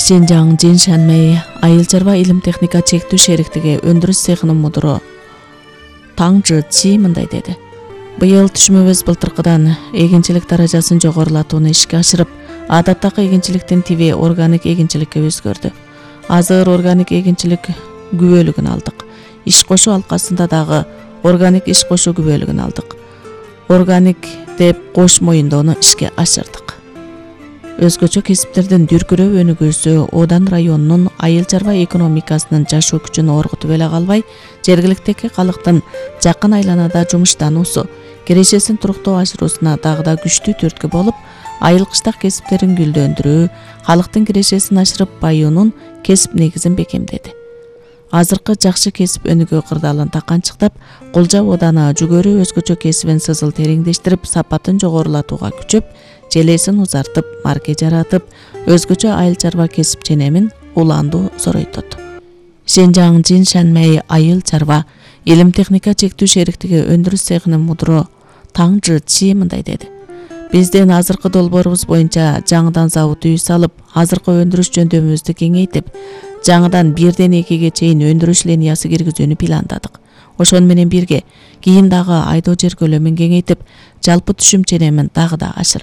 Шенжаң Жиншанмей айыл чарба илим техника чектүү шериктиги өндүрүш цехынын мудуру Таң Жы мындай деди. Быйыл түшүмөбүз былтыркыдан эгинчилик даражасын жогорулатууну ишке ашырып, адаттагы эгинчиликтин тиби органик эгинчиликке өзгөрдү. Азыр органик эгинчилик күбөлүгүн алдык. Иш кошуу алкасында дагы органик иш кошуу күбөлүгүн алдык. Органик деп кош моюндоону ишке ашырдык. Өзгөчө кесиптердин дүркүрөп өнүгүүсү Одан районунун айыл чарба экономикасынын жашоо күчүн оргутуп эле калбай, жергиликтеги калктын жакын айланада жумуштануусу, кирешесин туруктуу ашыруусуна дагы да күчтүү түрткү болуп, айыл кыштак кесиптерин гүлдөндүрүү, калктын кирешесин ашырып баюунун кесип негизин бекемдеди. Азыркы жакшы кесип өнүгүү кырдаалын таканчыктап, Кулжа Оданы жүгөрү өзгөчө кесибин сызыл тереңдештирип, сапатын жогорулатууга күчөп, желесин узартып, марке жаратып, өзгөчө айыл чарба кесип ченемин улаандуу зоройтот. Шенжаң Жиншанмей айыл чарба илим техника чектүү шериктиги өндүрүш цехынын мудуру Таң Жы мындай деди. Биздин азыркы долбоорубуз боюнча жаңыдан завод үй салып, азыркы өндүрүш жөндөмүбүздү кеңейтип, жаңыдан 1-2 чейин өндүрүш линиясы киргизүүнү пландадык. Ошону менен бирге кийин дагы айдоо жер көлөмүн кеңейтип, жалпы түшүм ченемин дагы да ашырабыз.